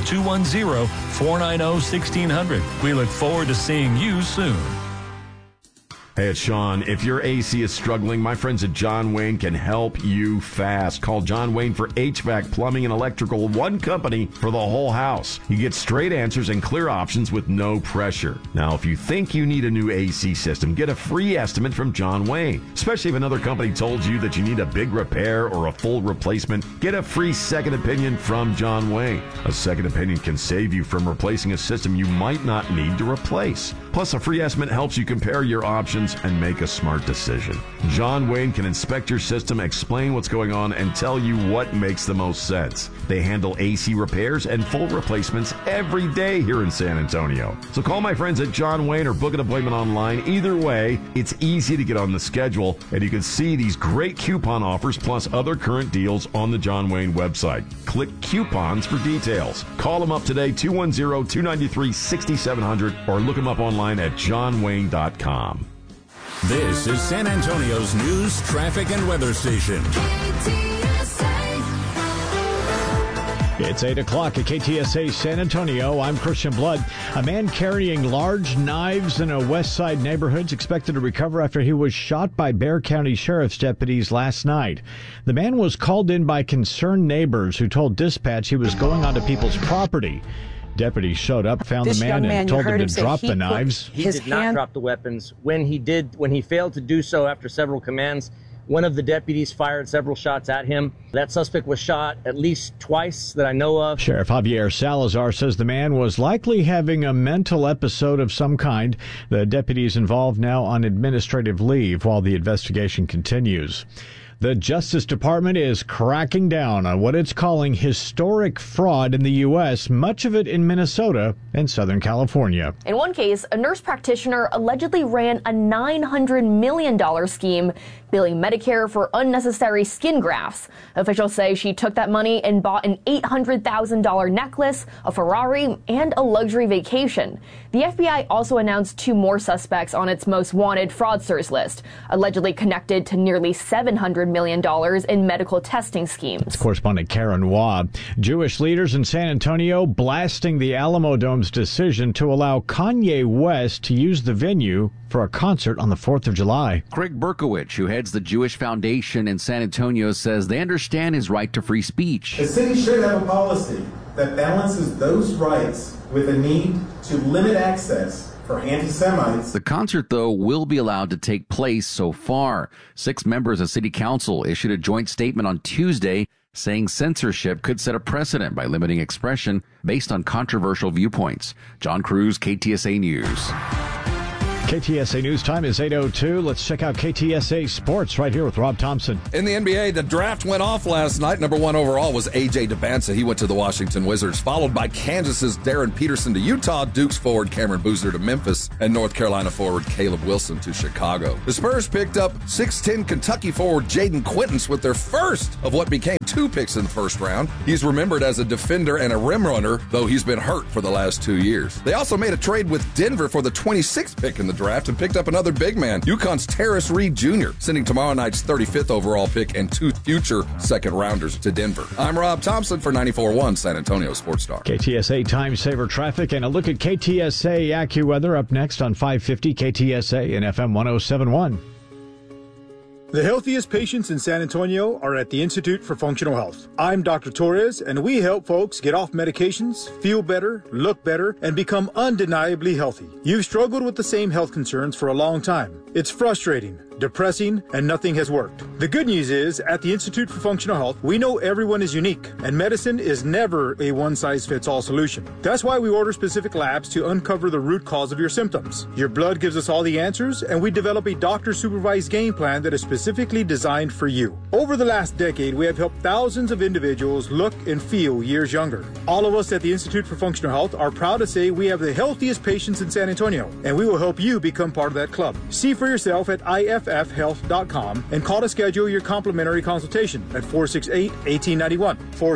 210-490-1600. We look forward to seeing you soon. Hey, it's Sean. If your AC is struggling, my friends at John Wayne can help you fast. Call John Wayne for HVAC, plumbing, and electrical. One company for the whole house. You get straight answers and clear options with no pressure. Now, if you think you need a new AC system, get a free estimate from John Wayne. Especially if another company told you that you need a big repair or a full replacement, get a free second opinion from John Wayne. A second opinion can save you from replacing a system you might not need to replace. Plus, a free estimate helps you compare your options and make a smart decision. John Wayne can inspect your system, explain what's going on, and tell you what makes the most sense. They handle AC repairs and full replacements every day here in San Antonio. So call my friends at John Wayne or book an appointment online. Either way, it's easy to get on the schedule, and you can see these great coupon offers plus other current deals on the John Wayne website. Click coupons for details. Call them up today, 210-293-6700, or look them up online at johnwayne.com. This is San Antonio's news, traffic, and weather station. It's 8 o'clock at KTSA San Antonio. I'm Christian Blood. A man carrying large knives in a West Side neighborhood is expected to recover after he was shot by Bexar County Sheriff's deputies last night. The man was called in by concerned neighbors who told dispatch he was going onto people's property. Deputies showed up, found the man, and told him to drop the knives. He did not drop the weapons. When he failed to do so after several commands, One of the deputies fired several shots at him. That suspect was shot at least twice that I know of. Sheriff Javier Salazar says the man was likely having a mental episode of some kind. The deputies involved now on administrative leave while the investigation continues. The Justice Department is cracking down on what it's calling historic fraud in the U.S., much of it in Minnesota and Southern California. In one case, a nurse practitioner allegedly ran a $900 million scheme billing Medicare for unnecessary skin grafts. Officials say she took that money and bought an $800,000 necklace, a Ferrari, and a luxury vacation. The FBI also announced 2 more suspects on its most wanted fraudsters list, allegedly connected to nearly $700 million in medical testing schemes. It's correspondent Karen Waugh. Jewish leaders in San Antonio blasting the Alamo Dome's decision to allow Kanye West to use the venue for a concert on the 4th of July. Craig Berkowitz, who heads the Jewish Foundation in San Antonio, says they understand his right to free speech. The city should have a policy that balances those rights with a need to limit access for anti-Semites. The concert, though, will be allowed to take place so far. 6 members of City Council issued a joint statement on Tuesday saying censorship could set a precedent by limiting expression based on controversial viewpoints. John Cruz, KTSA News. KTSA News Time is 8:02. Let's check out KTSA Sports right here with Rob Thompson. In the NBA, the draft went off last night. Number 1 overall was A.J. Debance. He went to the Washington Wizards, followed by Kansas's Darren Peterson to Utah, Duke's forward Cameron Boozer to Memphis, and North Carolina forward Caleb Wilson to Chicago. The Spurs picked up 6'10" Kentucky forward Jaden Quintance with their first of what became 2 picks in the first round. He's remembered as a defender and a rim runner, though he's been hurt for the last 2 years. They also made a trade with Denver for the 26th pick in the draft and picked up another big man, UConn's Terrace Reed Jr., sending tomorrow night's 35th overall pick and 2 future second-rounders to Denver. I'm Rob Thompson for 94.1 San Antonio Sports Star. KTSA Time Saver Traffic and a look at KTSA AccuWeather up next on 550 KTSA and FM 107.1. The healthiest patients in San Antonio are at the Institute for Functional Health. I'm Dr. Torres, and we help folks get off medications, feel better, look better, and become undeniably healthy. You've struggled with the same health concerns for a long time. It's frustrating, depressing, and nothing has worked. The good news is, at the Institute for Functional Health, we know everyone is unique, and medicine is never a one-size-fits-all solution. That's why we order specific labs to uncover the root cause of your symptoms. Your blood gives us all the answers, and we develop a doctor-supervised game plan that is specifically designed for you. Over the last decade, we have helped thousands of individuals look and feel years younger. All of us at the Institute for Functional Health are proud to say we have the healthiest patients in San Antonio, and we will help you become part of that club. See for yourself at IFFhealth.com and call to schedule your complimentary consultation at 468-1891.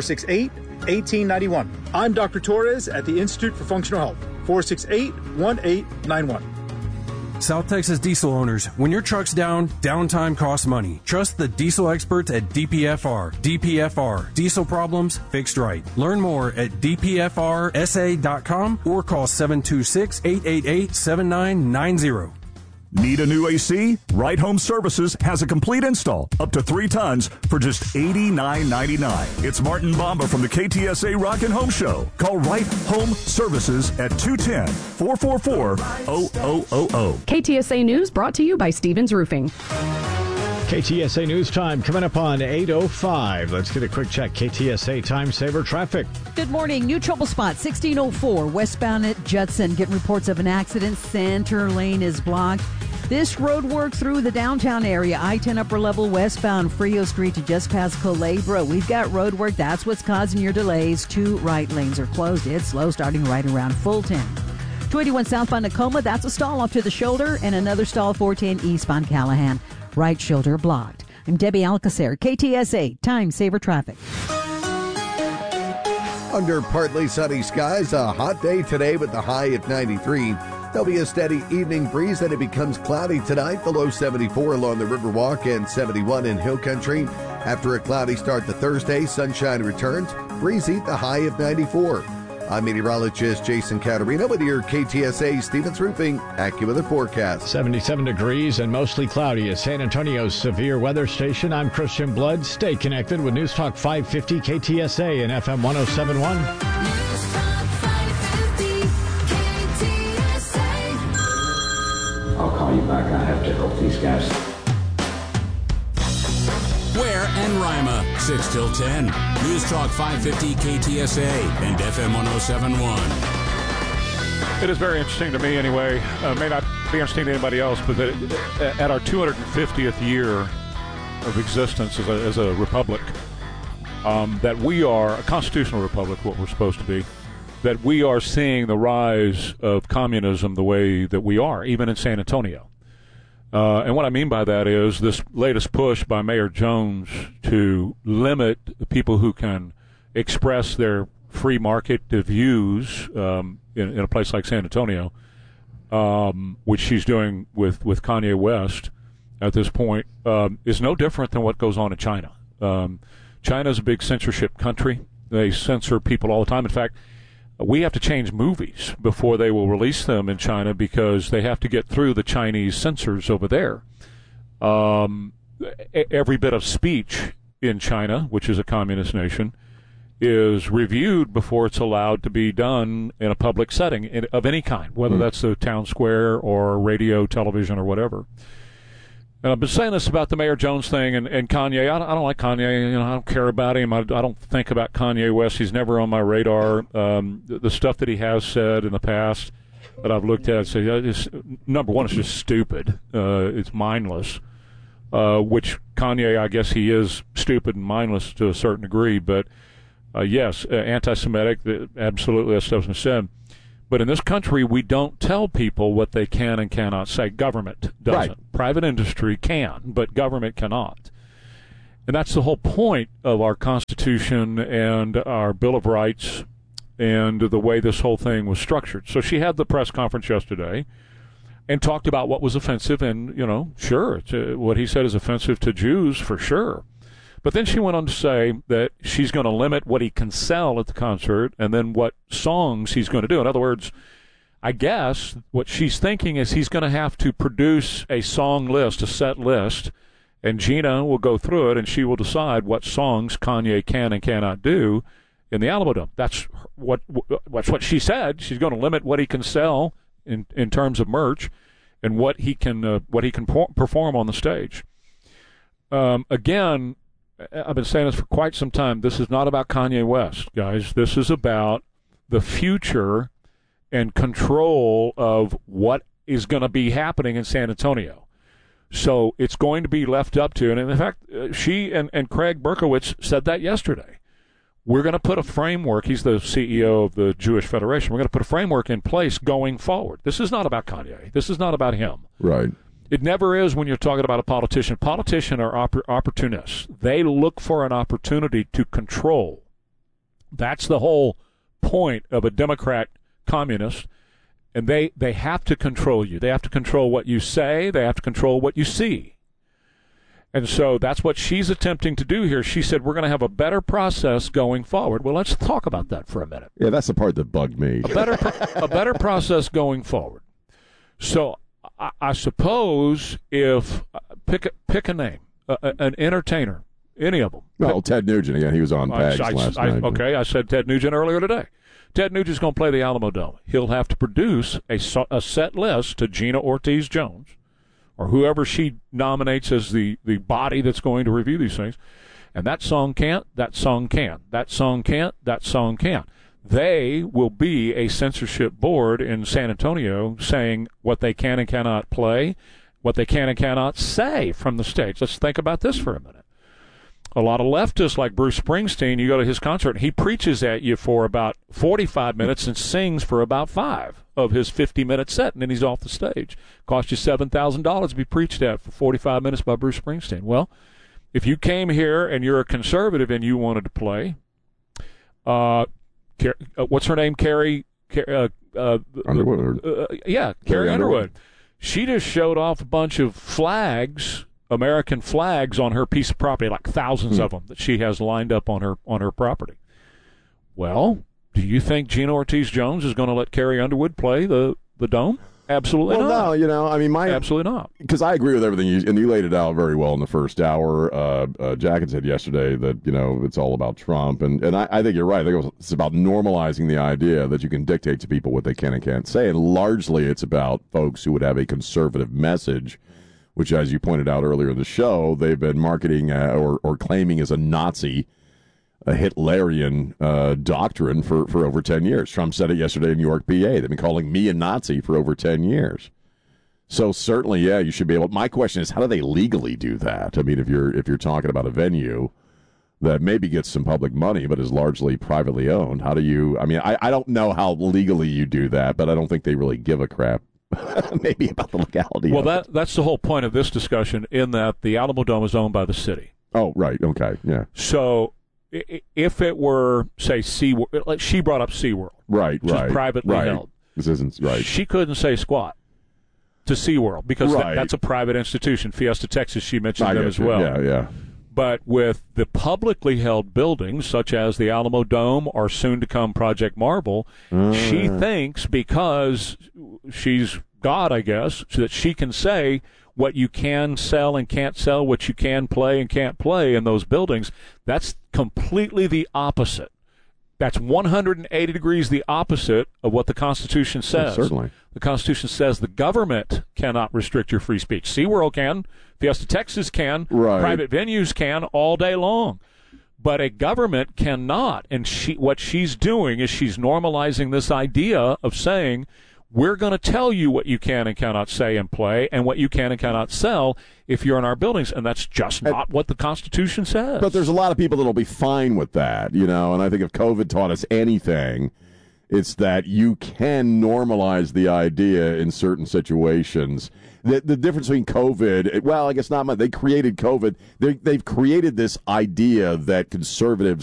468-1891. I'm Dr. Torres at the Institute for Functional Health. 468-1891. South Texas diesel owners, when your truck's down, downtime costs money. Trust the diesel experts at DPFR. DPFR, diesel problems fixed right. Learn more at dpfrsa.com or call 726-888-7990. Need a new AC? Right Home Services has a complete install, up to 3 tons, for just $89.99. It's Martin Bamba from the KTSA Rock and Home Show. Call Right Home Services at 210-444-0000. KTSA News brought to you by Stevens Roofing. KTSA News Time coming up on 8:05. Let's get a quick check. KTSA Time Saver Traffic. Good morning. New trouble spot 1604 westbound at Judson. Getting reports of an accident. Center lane is blocked. This road work through the downtown area. I-10 upper level westbound Frio Street to just past Culebra. We've got road work. That's what's causing your delays. 2 right lanes are closed. It's slow starting right around Fulton. 281 southbound Tacoma. That's a stall off to the shoulder and another stall 410 eastbound Callahan. Right shoulder blocked. I'm Debbie Alcacer, KTSA Time Saver Traffic. Under partly sunny skies, a hot day today with the high at 93. There'll be a steady evening breeze, and it becomes cloudy tonight. The low 74 along the Riverwalk and 71 in Hill Country. After a cloudy start to Thursday, sunshine returns. Breezy, the high of 94. I'm meteorologist Jason Caterina with your KTSA Stevens Roofing AccuWeather forecast. 77 degrees and mostly cloudy at San Antonio's severe weather station. I'm Christian Blood. Stay connected with News Talk 550 KTSA and FM 107.1. News Talk 550 KTSA. I'll call you back. I have to help these guys. Ware and Rima, 6 till 10. News Talk 550 KTSA and FM 1071. It is very interesting to me anyway. May not be interesting to anybody else, but that at our 250th year of existence as a republic, that we are a constitutional republic, what we're supposed to be, that we are seeing the rise of communism the way that we are, even in San Antonio. And what I mean by that is this latest push by Mayor Jones to limit people who can express their free market views in a place like San Antonio, which she's doing with Kanye West at this point, is no different than what goes on in China. China is a big censorship country. They censor people all the time. In fact, we have to change movies before they will release them in China because they have to get through the Chinese censors over there. Every bit of speech in China, which is a communist nation, is reviewed before it's allowed to be done in a public setting of any kind, whether that's the town square or radio, television, or whatever. And I've been saying this about the Mayor Jones thing and Kanye. I don't like Kanye. I don't care about him. I don't think about Kanye West. He's never on my radar. The stuff that he has said in the past that I've looked at, say, number one, it's just stupid. It's mindless. Which Kanye, I guess he is stupid and mindless to a certain degree, but yes, anti-Semitic, absolutely, that stuff's been said. But in this country, we don't tell people what they can and cannot say. Government doesn't. Right. Private industry can, but government cannot. And that's the whole point of our Constitution and our Bill of Rights and the way this whole thing was structured. So she had the press conference yesterday and talked about what was offensive. And, sure, what he said is offensive to Jews for sure. But then she went on to say that she's going to limit what he can sell at the concert and then what songs he's going to do. In other words, I guess what she's thinking is he's going to have to produce a song list, a set list, and Gina will go through it and she will decide what songs Kanye can and cannot do in the Alamo Dome. That's what she said. She's going to limit what he can sell in terms of merch and what he can perform on the stage. Again, I've been saying this for quite some time. This is not about Kanye West, guys. This is about the future and control of what is going to be happening in San Antonio. So it's going to be left up to, and in fact, she and Craig Berkowitz said that yesterday. We're going to put a framework. He's the CEO of the Jewish Federation. We're going to put a framework in place going forward. This is not about Kanye. This is not about him. Right. It never is when you're talking about a politician. Politicians are opportunists. They look for an opportunity to control. That's the whole point of a Democrat communist. And they have to control you. They have to control what you say. They have to control what you see. And so that's what she's attempting to do here. She said, we're going to have a better process going forward. Well, let's talk about that for a minute. Yeah, that's the part that bugged me. A better process going forward. So I suppose if pick a name, an entertainer, any of them. Well, Ted Nugent again. He was on Pags last night. Okay, I said Ted Nugent earlier today. Ted Nugent's going to play the Alamo Dome. He'll have to produce a set list to Gina Ortiz Jones, or whoever she nominates as the body that's going to review these things. And that song can't. That song can. That song can't. That song can. They will be a censorship board in San Antonio saying what they can and cannot play, what they can and cannot say from the stage. Let's think about this for a minute. A lot of leftists like Bruce Springsteen, you go to his concert, and he preaches at you for about 45 minutes and sings for about 5 of his 50-minute set, and then he's off the stage. Cost you $7,000 to be preached at for 45 minutes by Bruce Springsteen. Well, if you came here and you're a conservative and you wanted to play, what's her name? Carrie Underwood. Carrie Underwood. She just showed off a bunch of flags, American flags, on her piece of property, like thousands of them that she has lined up on her property. Well, do you think Gina Ortiz Jones is going to let Carrie Underwood play the Dome? Absolutely not. No, absolutely not. Because I agree with everything you laid it out very well in the first hour. Jack had said yesterday that it's all about Trump, and I think you're right. I think it's about normalizing the idea that you can dictate to people what they can and can't say, and largely it's about folks who would have a conservative message which, as you pointed out earlier in the show, they've been marketing or claiming as a Nazi, a Hitlerian doctrine for over 10 years. Trump said it yesterday in New York, PA. They've been calling me a Nazi for over 10 years. So certainly, yeah, you should be able. My question is, how do they legally do that? I mean, if you're talking about a venue that maybe gets some public money but is largely privately owned, how do you? I mean, I don't know how legally you do that, but I don't think they really give a crap. Maybe about the legality. Well, that's the whole point of this discussion. In that the Alamo Dome is owned by the city. Oh, right. Okay. Yeah. So if it were, say, SeaWorld, like she brought up SeaWorld. Right, which right. is privately right. held. This isn't right. She couldn't say squat to SeaWorld because that's a private institution. Fiesta Texas, she mentioned them as well. Yeah, yeah. But with the publicly held buildings, such as the Alamo Dome or soon-to-come Project Marble, she thinks because she's God, I guess, so that she can say what you can sell and can't sell, what you can play and can't play in those buildings. That's completely the opposite. That's 180 degrees the opposite of what the Constitution says. Certainly. The Constitution says the government cannot restrict your free speech. SeaWorld can. Fiesta Texas can. Right. Private venues can all day long. But a government cannot. And what she's doing is she's normalizing this idea of saying, we're going to tell you what you can and cannot say and play and what you can and cannot sell if you're in our buildings. And that's just not what the Constitution says. But there's a lot of people that will be fine with that, you know, and I think if COVID taught us anything, it's that you can normalize the idea in certain situations. The difference between COVID, well, I guess not much. They created COVID. They've created this idea that conservatives